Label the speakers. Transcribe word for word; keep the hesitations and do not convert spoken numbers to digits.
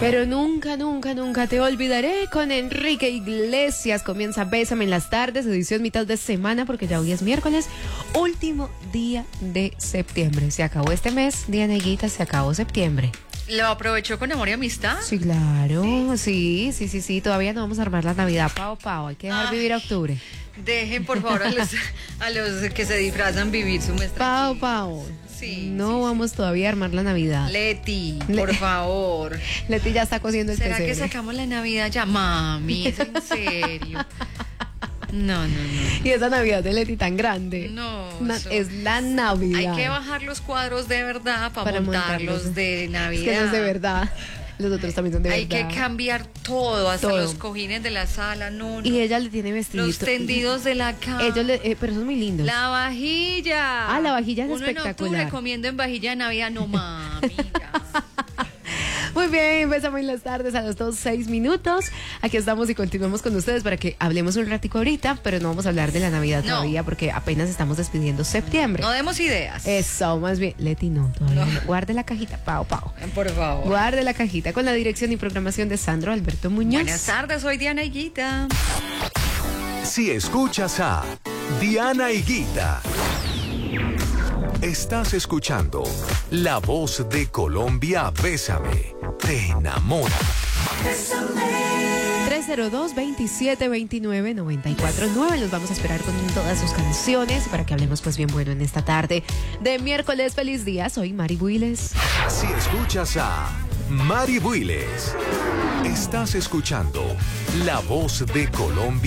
Speaker 1: Pero nunca, nunca, nunca te olvidaré con Enrique Iglesias. Comienza Bésame en las tardes, edición mitad de semana, porque ya hoy es miércoles, último día de septiembre. Se acabó este mes, Diana Higuita, se acabó septiembre.
Speaker 2: ¿Lo aprovechó con amor y amistad?
Speaker 1: Sí, claro, sí, sí, sí, sí. Todavía no vamos a armar la Navidad, pao, pao. Hay que dejar
Speaker 2: Ay,
Speaker 1: vivir octubre.
Speaker 2: Dejen, por favor, a los, a los que se disfrazan vivir su mes
Speaker 1: Pao,
Speaker 2: tranquilo.
Speaker 1: pao.
Speaker 2: Sí,
Speaker 1: no
Speaker 2: sí,
Speaker 1: vamos
Speaker 2: sí.
Speaker 1: todavía a armar la Navidad.
Speaker 2: Leti,
Speaker 1: Le-
Speaker 2: por favor.
Speaker 1: Leti ya está cosiendo el
Speaker 2: ¿Será que
Speaker 1: pesebre.
Speaker 2: sacamos la Navidad ya? Mami, ¿es en serio? No, no, no.
Speaker 1: Y esa Navidad de Leti tan grande.
Speaker 2: No,
Speaker 1: Na-
Speaker 2: eso-
Speaker 1: es la Navidad.
Speaker 2: Hay que bajar los cuadros de verdad para,
Speaker 1: Para
Speaker 2: montarlos
Speaker 1: montarlos.
Speaker 2: de Navidad.
Speaker 1: Es que los de verdad. Los otros también son de
Speaker 2: Hay
Speaker 1: verdad.
Speaker 2: que cambiar todo, hasta
Speaker 1: Todo.
Speaker 2: los cojines de la sala, no, no.
Speaker 1: Y ella le tiene vestido.
Speaker 2: Los tendidos de la cama.
Speaker 1: Ellos le, eh, pero son muy lindos.
Speaker 2: La vajilla.
Speaker 1: Ah, la vajilla es
Speaker 2: Uno en
Speaker 1: espectacular.
Speaker 2: octubre comiendo en vajilla de Navidad, no mami. ya.
Speaker 1: Muy bien, empezamos en las tardes a los dos, seis minutos. Aquí estamos y continuamos con ustedes para que hablemos un ratico ahorita, pero no vamos a hablar de la Navidad
Speaker 2: No.
Speaker 1: todavía porque apenas estamos despidiendo septiembre.
Speaker 2: No demos ideas.
Speaker 1: Eso, más bien. Leti, no, todavía
Speaker 2: No.
Speaker 1: no. Guarde la cajita, pao, pao.
Speaker 2: Por favor.
Speaker 1: Guarde la cajita con la dirección y programación de Sandro Alberto Muñoz.
Speaker 2: Buenas tardes, soy Diana Higuita.
Speaker 3: Si escuchas a Diana Higuita, estás escuchando La Voz de Colombia. Bésame, te enamora.
Speaker 1: tres cero dos, veintisiete veintinueve, noventa y cuatro nueve. Los vamos a esperar con todas sus canciones para que hablemos pues bien bueno en esta tarde de miércoles. Feliz día, soy Mari Builes.
Speaker 3: Si escuchas a Mari Builes, estás escuchando La Voz de Colombia.